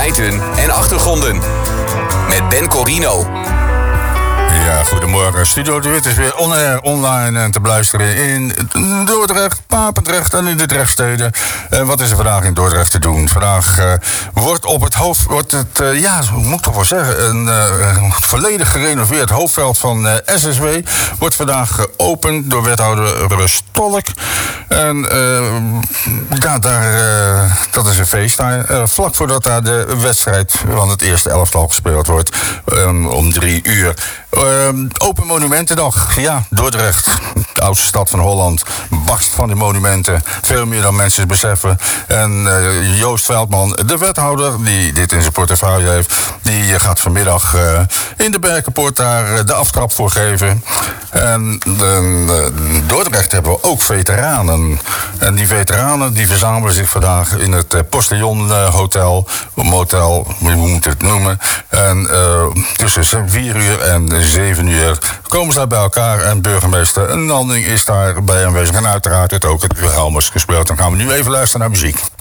feiten en achtergronden. Met Ben Corino. Ja, goedemorgen. Studio De Wit is weer online te beluisteren in Dordrecht, Papendrecht en in de Drechtsteden. Wat is er vandaag in Dordrecht te doen? Vandaag wordt op het hoe moet ik toch wel zeggen, een volledig gerenoveerd hoofdveld van SSW wordt vandaag geopend door wethouder Rus Tolk. En dat is een feest daar. Vlak voordat daar de wedstrijd van het eerste elftal gespeeld wordt, om 3:00. Open Monumentendag. Ja, Dordrecht, de oudste stad van Holland, barst van die monumenten. Veel meer dan mensen beseffen. En Joost Veldman, de wethouder, die dit in zijn portefeuille heeft, die gaat vanmiddag in de Berkenpoort daar de aftrap voor geven. En Dordrecht hebben we ook veteranen. En die veteranen die verzamelen zich vandaag in het Postillon Hotel, motel, hoe moet je het noemen. En tussen 4:00 en 7:00 komen ze daar bij elkaar en burgemeester Nanding is daarbij aanwezig. En uiteraard het ook het Wilhelmus gespeeld. Dan gaan we nu even luisteren naar muziek.